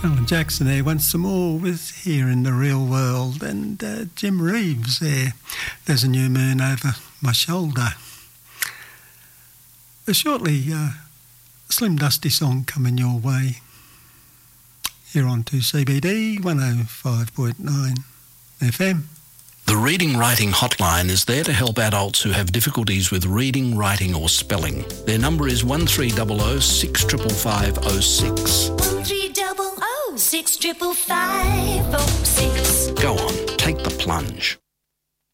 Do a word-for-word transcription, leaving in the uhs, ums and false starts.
Alan Jackson there, once some more with Here in the Real World, and uh, Jim Reeves there, There's a New Moon Over My Shoulder. A shortly, uh, Slim Dusty song coming your way here on two C B D one oh five point nine F M. The Reading Writing Hotline is there to help adults who have difficulties with reading, writing or spelling. Their number is one three zero zero six five five five oh six. one three zero zero six five five five oh six. Go on, take the plunge.